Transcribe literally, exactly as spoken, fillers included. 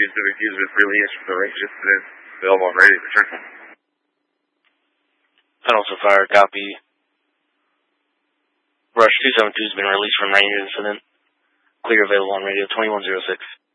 two Civic user is released from the Rangers incident. Available on radio. Return. Penalty fire, copy. Rush two seven two has been released from Ranger incident. Clear available on radio twenty-one oh six.